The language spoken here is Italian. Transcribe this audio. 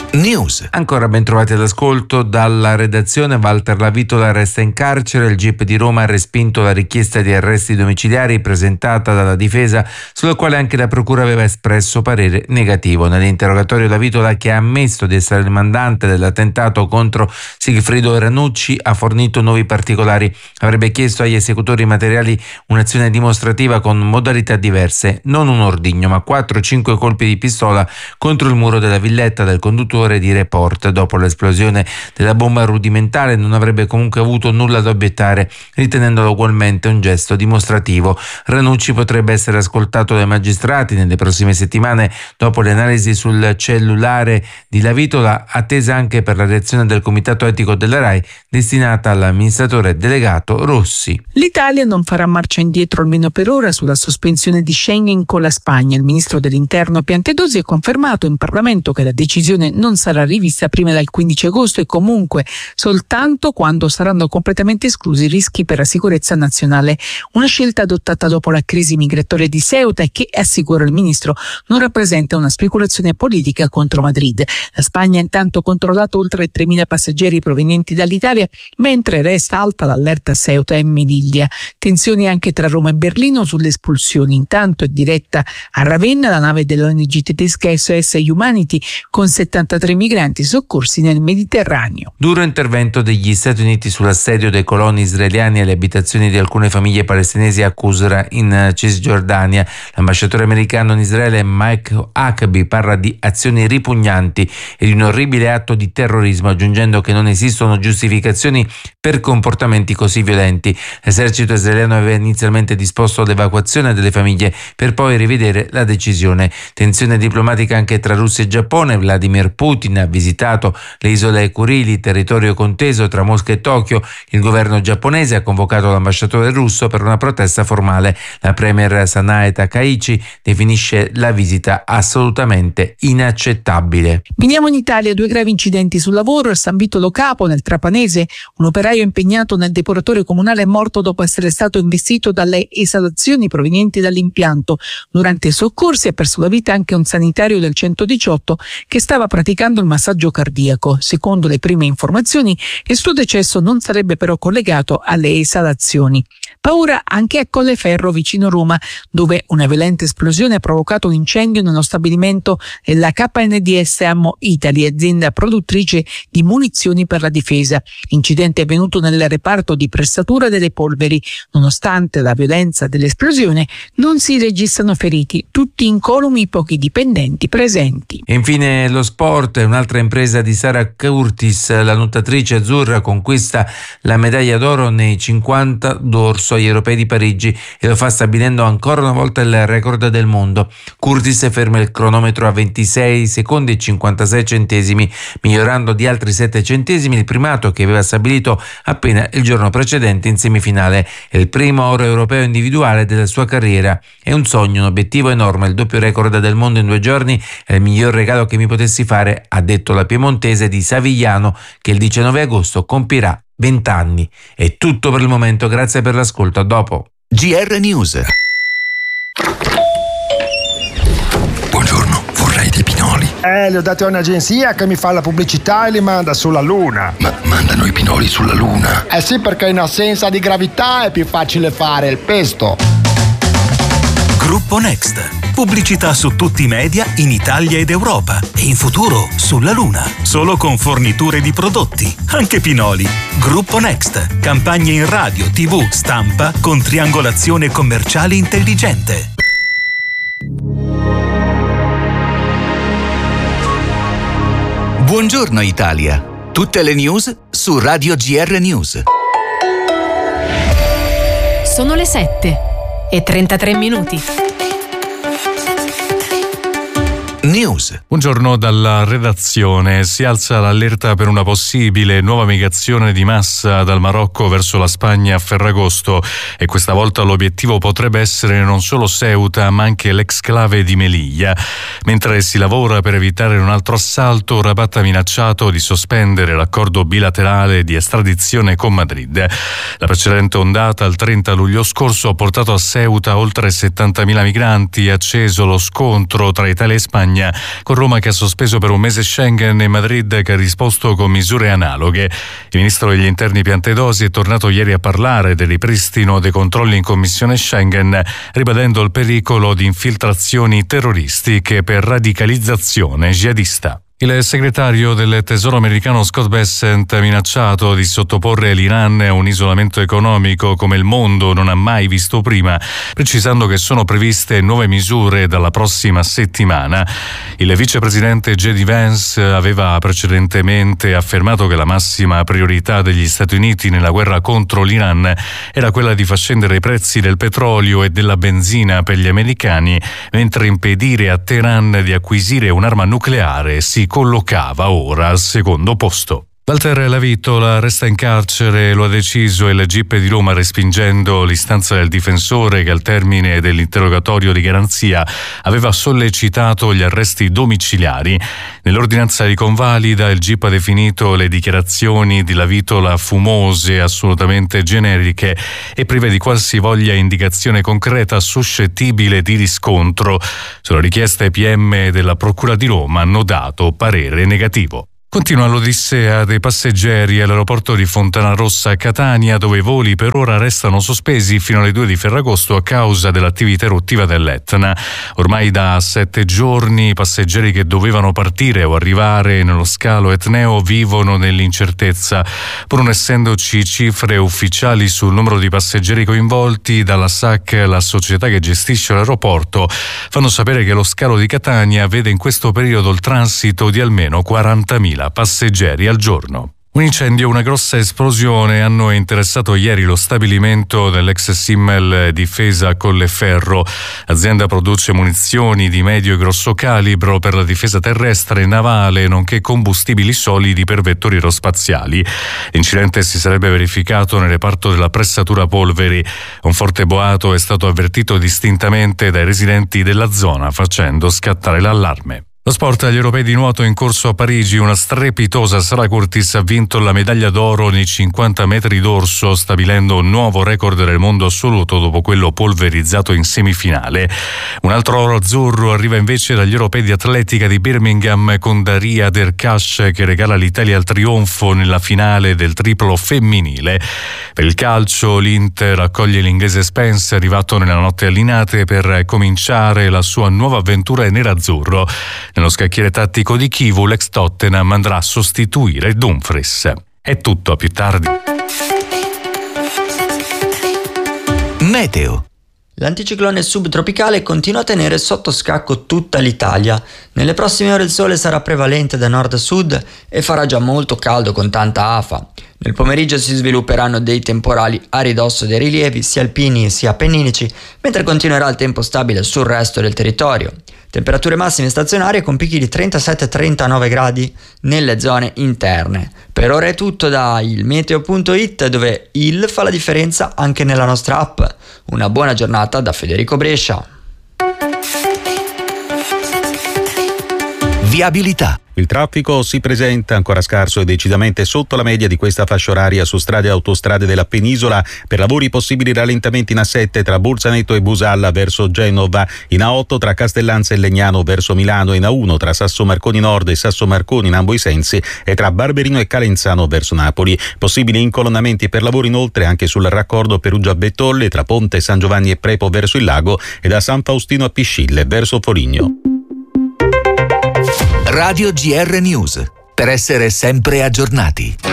News. Ancora ben trovati all'ascolto. Dalla redazione: Walter Lavitola resta in carcere. Il GIP di Roma ha respinto la richiesta di arresti domiciliari presentata dalla difesa, sulla quale anche la procura aveva espresso parere negativo. Nell'interrogatorio Lavitola, che ha ammesso di essere il mandante dell'attentato contro Sigfrido Ranucci, ha fornito nuovi particolari. Avrebbe chiesto agli esecutori materiali un'azione dimostrativa con modalità diverse, non un ordigno ma 4-5 colpi di pistola contro il muro della villetta del conduttore di Report. Dopo l'esplosione della bomba rudimentale non avrebbe comunque avuto nulla da obiettare, ritenendolo ugualmente un gesto dimostrativo. Ranucci potrebbe essere ascoltato dai magistrati nelle prossime settimane dopo le analisi sul cellulare di Lavitola, attesa anche per la reazione del comitato etico della RAI destinata all'amministratore delegato Rossi. L'Italia non farà marcia indietro, almeno per ora, sulla sospensione di Schengen con la Spagna. Il ministro dell'Interno Piantedosi ha confermato in Parlamento che la decisione non sarà rivista prima del 15 agosto e comunque soltanto quando saranno completamente esclusi i rischi per la sicurezza nazionale. Una scelta adottata dopo la crisi migratoria di Ceuta e che, assicura il ministro, non rappresenta una speculazione politica contro Madrid. La Spagna ha intanto controllato oltre 3.000 passeggeri provenienti dall'Italia, mentre resta alta l'allerta a Ceuta e Melilla. Tensioni anche tra Roma e Berlino sulle espulsioni. Intanto è diretta a Ravenna la nave dell'ONG tedesca SOS Humanity con 73 migranti soccorsi nel Mediterraneo. Duro intervento degli Stati Uniti sull'assedio dei coloni israeliani alle abitazioni di alcune famiglie palestinesi a Qusra in Cisgiordania. L'ambasciatore americano in Israele Mike Huckabee parla di azioni ripugnanti e di un orribile atto di terrorismo, aggiungendo che non esistono giustificazioni per comportamenti così violenti. L'esercito israeliano aveva inizialmente disposto l'evacuazione delle famiglie per poi rivedere la decisione. Tensione diplomatica anche tra Russia e Giappone. Vladimir Putin ha visitato le isole Kurili, territorio conteso tra Mosca e Tokyo. Il governo giapponese ha convocato l'ambasciatore russo per una protesta formale. La premier Sanae Takaichi definisce la visita assolutamente inaccettabile. Veniamo in Italia. 2 gravi incidenti sul lavoro a San Vitolo Capo, nel Trapanese. Un operaio impegnato nel depuratore comunale è morto dopo essere stato investito dalle esalazioni provenienti dall'impianto. Durante i soccorsi ha perso la vita anche un sanitario del 118 che stava praticando il massaggio cardiaco. Secondo le prime informazioni, il suo decesso non sarebbe però collegato alle esalazioni. Paura anche a Colleferro, vicino Roma, dove una violenta esplosione ha provocato un incendio nello stabilimento della KNDS Ammo Italy, azienda produttrice di munizioni per la difesa. L'incidente è avvenuto nel reparto di pressatura delle polveri. Nonostante la violenza dell'esplosione, non si registrano feriti, tutti incolumi i pochi dipendenti presenti. E infine lo sport. Un'altra impresa di Sara Curtis, la nuotatrice azzurra, conquista la medaglia d'oro nei 50 d'orso agli Europei di Parigi e lo fa stabilendo ancora una volta il record del mondo. Curtis ferma il cronometro a 26 secondi e 56 centesimi, migliorando di altri 7 centesimi il primato che aveva stabilito appena il giorno precedente in semifinale. È il primo oro europeo individuale della sua carriera. È un sogno, un obiettivo enorme. Il doppio record del mondo in 2 giorni è il miglior regalo che mi potessi fare, ha detto la piemontese di Savigliano, che il 19 agosto compirà 20 anni. È tutto per il momento, grazie per l'ascolto, a dopo. GR News. Buongiorno, vorrei dei pinoli. Li ho dati a un'agenzia che mi fa la pubblicità e li manda sulla Luna. Ma mandano i pinoli sulla Luna? Eh sì, perché in assenza di gravità è più facile fare il pesto. Gruppo Next. Pubblicità su tutti i media in Italia ed Europa e in futuro sulla Luna. Solo con forniture di prodotti, anche pinoli. Gruppo Next. Campagne in radio, TV, stampa con triangolazione commerciale intelligente. Buongiorno Italia. Tutte le news su Radio GR News. Sono le 7:33. News. Buongiorno dalla redazione. Si alza l'allerta per una possibile nuova migrazione di massa dal Marocco verso la Spagna a Ferragosto e questa volta l'obiettivo potrebbe essere non solo Ceuta ma anche l'exclave di Melilla. Mentre si lavora per evitare un altro assalto, Rabat ha minacciato di sospendere l'accordo bilaterale di estradizione con Madrid. La precedente ondata il 30 luglio scorso ha portato a Ceuta oltre 70.000 migranti e ha acceso lo scontro tra Italia e Spagna Spagna, con Roma che ha sospeso per un mese Schengen e Madrid che ha risposto con misure analoghe. Il ministro degli interni Piantedosi è tornato ieri a parlare del ripristino dei controlli in commissione Schengen, ribadendo il pericolo di infiltrazioni terroristiche per radicalizzazione jihadista. Il segretario del Tesoro americano Scott Bessent ha minacciato di sottoporre l'Iran a un isolamento economico come il mondo non ha mai visto prima, precisando che sono previste nuove misure dalla prossima settimana. Il vicepresidente J.D. Vance aveva precedentemente affermato che la massima priorità degli Stati Uniti nella guerra contro l'Iran era quella di far scendere i prezzi del petrolio e della benzina per gli americani, mentre impedire a Teheran di acquisire un'arma nucleare si collocava ora al secondo posto. Walter Lavitola resta in carcere, lo ha deciso il GIP di Roma respingendo l'istanza del difensore che al termine dell'interrogatorio di garanzia aveva sollecitato gli arresti domiciliari. Nell'ordinanza di convalida il GIP ha definito le dichiarazioni di Lavitola fumose, assolutamente generiche e prive di qualsivoglia indicazione concreta suscettibile di riscontro. Sulla richiesta i PM della Procura di Roma hanno dato parere negativo. Continua l'odissea dei passeggeri all'aeroporto di Fontanarossa a Catania, dove i voli per ora restano sospesi fino alle 2 di Ferragosto a causa dell'attività eruttiva dell'Etna. Ormai da 7 giorni i passeggeri che dovevano partire o arrivare nello scalo etneo vivono nell'incertezza. Pur non essendoci cifre ufficiali sul numero di passeggeri coinvolti, dalla SAC, la società che gestisce l'aeroporto, fanno sapere che lo scalo di Catania vede in questo periodo il transito di almeno 40.000 passeggeri al giorno. Un incendio e una grossa esplosione hanno interessato ieri lo stabilimento dell'ex Simmel Difesa Colleferro. L'azienda produce munizioni di medio e grosso calibro per la difesa terrestre e navale, nonché combustibili solidi per vettori aerospaziali. L'incidente si sarebbe verificato nel reparto della pressatura polveri. Un forte boato è stato avvertito distintamente dai residenti della zona, facendo scattare l'allarme. Lo sport agli europei di nuoto in corso a Parigi, una strepitosa Sara Curtis ha vinto la medaglia d'oro nei 50 metri d'orso, stabilendo un nuovo record del mondo assoluto dopo quello polverizzato in semifinale. Un altro oro azzurro arriva invece dagli europei di atletica di Birmingham con Daria Derkash che regala all'Italia il trionfo nella finale del triplo femminile. Per il calcio l'Inter accoglie l'inglese Spence, arrivato nella notte allinate per cominciare la sua nuova avventura nerazzurro. Nello scacchiere tattico di Chivu, l'ex Tottenham andrà a sostituire Dumfries. È tutto, a più tardi. Meteo. L'anticiclone subtropicale continua a tenere sotto scacco tutta l'Italia. Nelle prossime ore il sole sarà prevalente da nord a sud e farà già molto caldo con tanta afa. Nel pomeriggio si svilupperanno dei temporali a ridosso dei rilievi sia alpini sia appenninici, mentre continuerà il tempo stabile sul resto del territorio. Temperature massime stazionarie con picchi di 37-39 gradi nelle zone interne. Per ora è tutto da ilmeteo.it, dove il fa la differenza anche nella nostra app. Una buona giornata da Federico Brescia. Viabilità. Il traffico si presenta ancora scarso e decisamente sotto la media di questa fascia oraria su strade e autostrade della penisola. Per lavori possibili rallentamenti in A7 tra Bolzaneto e Busalla verso Genova, in A8 tra Castellanza e Legnano verso Milano, in A1 tra Sasso Marconi Nord e Sasso Marconi in ambo i sensi e tra Barberino e Calenzano verso Napoli. Possibili incolonnamenti per lavori inoltre anche sul raccordo Perugia-Bettolle tra Ponte San Giovanni e Prepo verso il lago e da San Faustino a Piscille verso Foligno. Radio GR News, per essere sempre aggiornati.